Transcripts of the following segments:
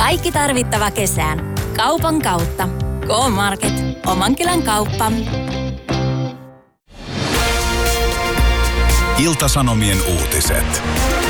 Kaikki tarvittava kesään. Kaupan kautta. K-Market. Oman kylän kauppa. Ilta-Sanomien uutiset.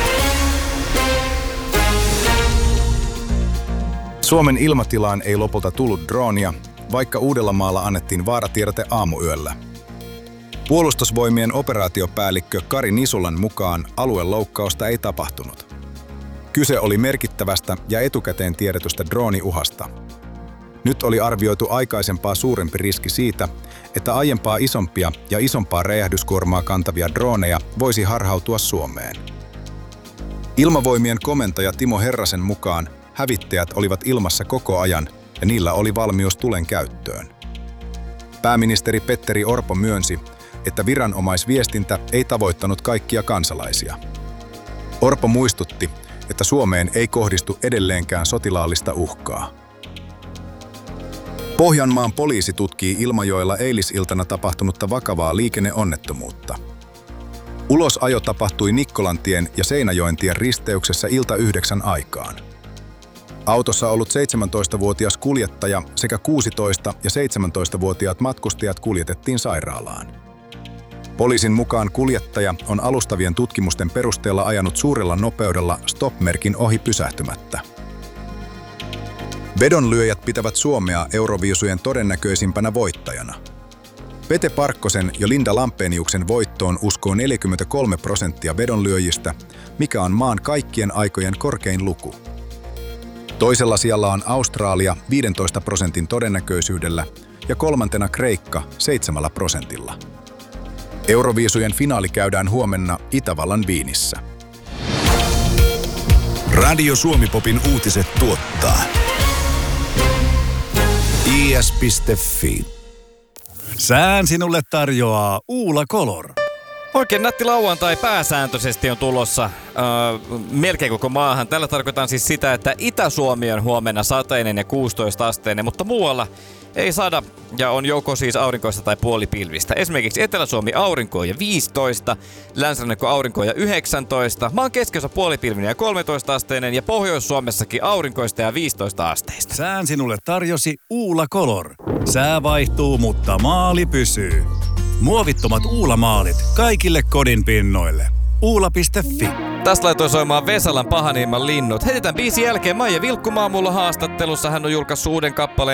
Suomen ilmatilaan ei lopulta tullut droonia, vaikka Uudellamaalla annettiin vaaratiedote aamuyöllä. Puolustusvoimien operaatiopäällikkö Kari Nisulan mukaan alueloukkausta ei tapahtunut. Kyse oli merkittävästä ja etukäteen tiedetystä drooniuhasta. Nyt oli arvioitu aikaisempaa suurempi riski siitä, että aiempaa isompia ja isompaa räjähdyskuormaa kantavia drooneja voisi harhautua Suomeen. Ilmavoimien komentaja Timo Herrasen mukaan hävittäjät olivat ilmassa koko ajan ja niillä oli valmius tulen käyttöön. Pääministeri Petteri Orpo myönsi, että viranomaisviestintä ei tavoittanut kaikkia kansalaisia. Orpo muistutti, että Suomeen ei kohdistu edelleenkään sotilaallista uhkaa. Pohjanmaan poliisi tutkii Ilmajoella eilisiltana tapahtunutta vakavaa liikenneonnettomuutta. Ulosajo tapahtui Nikkolantien ja Seinäjoentien risteyksessä ilta 9 aikaan. Autossa ollut 17-vuotias kuljettaja sekä 16- ja 17-vuotiaat matkustajat kuljetettiin sairaalaan. Poliisin mukaan kuljettaja on alustavien tutkimusten perusteella ajanut suurella nopeudella stop-merkin ohi pysähtymättä. Vedonlyöjät pitävät Suomea Euroviisujen todennäköisimpänä voittajana. Pete Parkkosen ja Linda Lampeniuksen voittoon uskoo 43% vedonlyöjistä, mikä on maan kaikkien aikojen korkein luku. Toisella sijalla on Australia 15% todennäköisyydellä ja kolmantena Kreikka 7%. Euroviisujen finaali käydään huomenna Itävallan Viinissä. Radio Suomi-popin uutiset tuottaa is.fi. Sään sinulle tarjoaa Uula Color. Oikein nätti lauantai pääsääntöisesti on tulossa melkein koko maahan. Tällä tarkoitan siis sitä, että Itä-Suomi on huomenna sateinen ja 16-asteinen, mutta muualla ei sada ja on joko siis aurinkoista tai puolipilvistä. Esimerkiksi Etelä-Suomi aurinko ja 15, Länsirannikko aurinko ja 19, maan keskiosa puolipilvinen ja 13-asteinen ja Pohjois-Suomessakin aurinkoista ja 15 asteista. Sään sinulle tarjosi Uula Color. Sää vaihtuu, mutta maali pysyy. Muovittomat Uula-maalit kaikille kodin pinnoille. Uula.fi. Tästä laitoi soimaan Vesalan Pahaniiman linnut. Heti tämän biisin jälkeen Maija Vilkkumaa mulla haastattelussa. Hän on julkaissut uuden kappaleen